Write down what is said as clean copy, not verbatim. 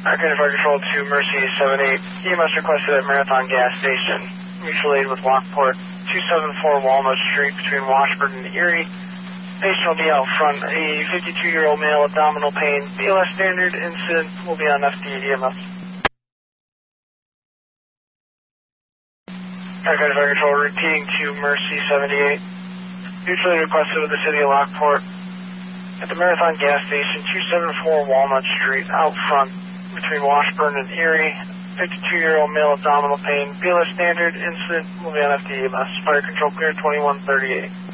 Arcade Fire Control to Mercy 78. EMS requested at Marathon Gas Station. Mutual aid with Lockport 274 Walnut Street between Washburn and Erie. Patient will be out front. A 52-year-old male, abdominal pain. BLS standard incident will be on FD EMS. Arcade Fire Control repeating to Mercy 78. Mutual aid requested with the City of Lockport at the Marathon Gas Station 274 Walnut Street out front between Washburn and Erie. 52-year-old male, abdominal pain. BLS standard incident will be on FD EMS. Fire control clear 2138.